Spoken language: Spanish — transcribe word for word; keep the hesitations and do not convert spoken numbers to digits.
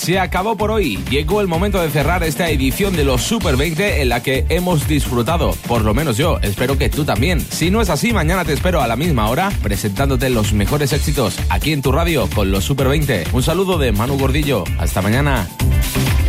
Se acabó por hoy. Llegó el momento de cerrar esta edición de los Super veinte en la que hemos disfrutado, por lo menos yo, espero que tú también. Si no es así, mañana te espero a la misma hora presentándote los mejores éxitos aquí en tu radio con los Super veinte. Un saludo de Manu Gordillo. Hasta mañana.